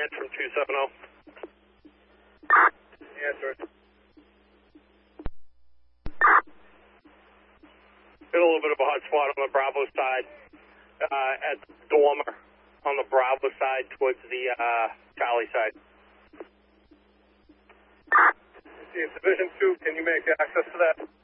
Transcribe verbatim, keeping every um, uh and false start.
command from two seven zero. Answer. Got a little bit of a hot spot on the Bravo side, uh, at Dormer, on the Bravo side towards the uh, Charlie side. Division two, can you make access to that?